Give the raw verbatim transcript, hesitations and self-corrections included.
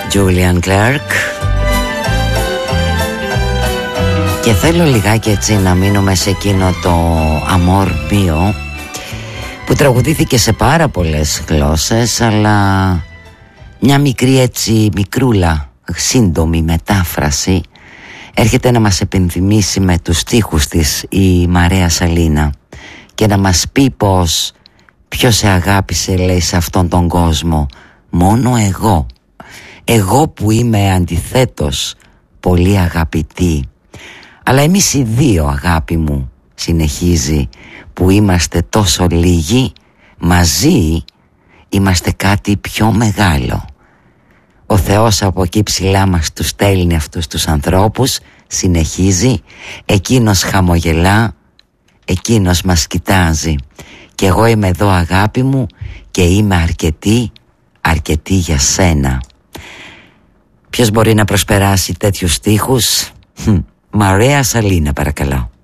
Julian Clark. Και θέλω λιγάκι έτσι να μείνουμε σε εκείνο το Amor Mio που τραγουδήθηκε σε πάρα πολλές γλώσσες, αλλά μια μικρή έτσι μικρούλα σύντομη μετάφραση έρχεται να μας επενθυμίσει με τους στίχους της η Μαρέα Σαλίνα και να μας πει πως ποιος σε αγάπησε, λέει, σε αυτόν τον κόσμο? Μόνο εγώ. Εγώ που είμαι αντιθέτως πολύ αγαπητή. Αλλά εμείς οι δύο, αγάπη μου, συνεχίζει, που είμαστε τόσο λίγοι, μαζί είμαστε κάτι πιο μεγάλο. Ο Θεός από εκεί ψηλά μας τους στέλνει αυτούς τους ανθρώπους, συνεχίζει, εκείνος χαμογελά, εκείνος μας κοιτάζει. Και εγώ είμαι εδώ, αγάπη μου, και είμαι αρκετή, αρκετή για σένα. Ποιος μπορεί να προσπεράσει τέτοιους στίχους? Μαρέα Σαλίνα, παρακαλώ.